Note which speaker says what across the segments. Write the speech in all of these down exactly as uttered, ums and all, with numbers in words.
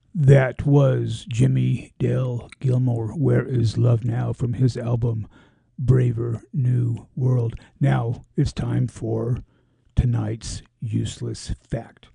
Speaker 1: That was Jimmy Dale Gilmore, Where Is Love Now, from his album Braver New World. Now it's time for tonight's useless fact.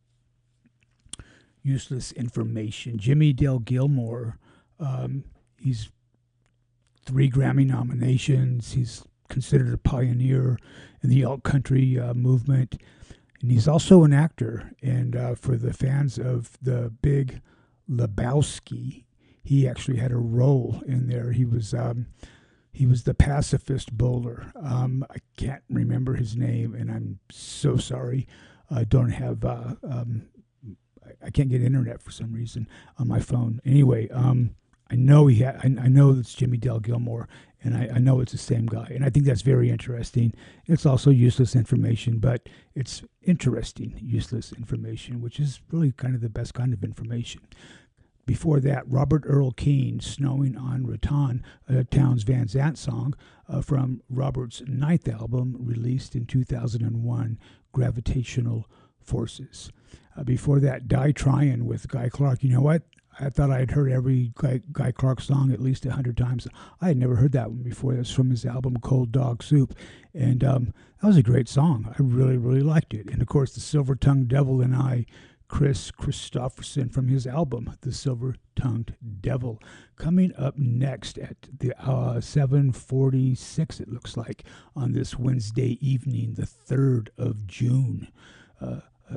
Speaker 1: Useless information. Jimmy Dale Gilmore, um, he's three Grammy nominations. He's considered a pioneer in the alt country uh, movement. And he's also an actor. And uh, for the fans of the Big Lebowski, he actually had a role in there. He was um, he was the pacifist bowler. Um, I can't remember his name, and I'm so sorry. I don't have uh, um, I can't get internet for some reason on my phone. Anyway, um, I know he ha- I, I know it's Jimmy Dale Gilmore, and I, I know it's the same guy, and I think that's very interesting. It's also useless information, but it's interesting useless information, which is really kind of the best kind of information. Before that, Robert Earl Keen, Snowing on Rattan, a Townes Van Zandt song uh, from Robert's ninth album, released in two thousand one, Gravitational Forces. Uh, before that, Die Tryin' with Guy Clark. You know what? I thought I had heard every Guy, Guy Clark song at least a hundred times. I had never heard that one before. That's from his album Cold Dog Soup. And um, that was a great song. I really, really liked it. And of course, The Silver Tongued Devil and I, Chris Christopherson, from his album, The Silver Tongued Devil. Coming up next at the uh, seven forty-six, it looks like, on this Wednesday evening, the third of June. Uh, uh,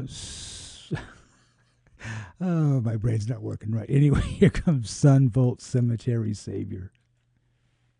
Speaker 1: oh, my brain's not working right. Anyway, here comes Sunvolt Cemetery Savior.